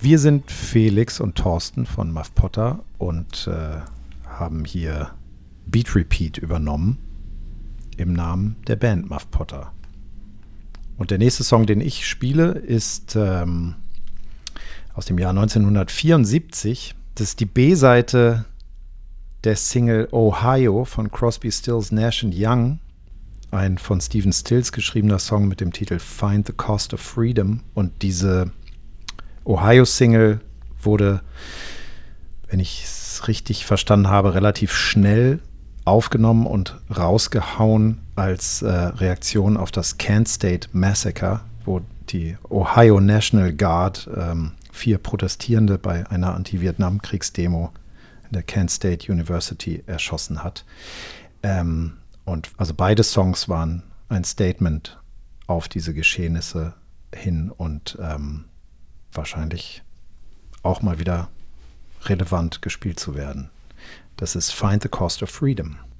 Wir sind Felix und Thorsten von Muff Potter und haben hier Beat Repeat übernommen im Namen der Band Muff Potter. Und der nächste Song, den ich spiele, ist aus dem Jahr 1974. Das ist die B-Seite der Single Ohio von Crosby, Stills, Nash & Young. Ein von Stephen Stills geschriebener Song mit dem Titel Find the Cost of Freedom. Und diese Ohio-Single wurde, wenn ich es richtig verstanden habe, relativ schnell aufgenommen und rausgehauen als Reaktion auf das Kent State Massacre, wo die Ohio National Guard 4 Protestierende bei einer Anti-Vietnam-Kriegsdemo in der Kent State University erschossen hat. Und also beide Songs waren ein Statement auf diese Geschehnisse hin und wahrscheinlich auch mal wieder relevant gespielt zu werden. Das ist Find the Cost of Freedom.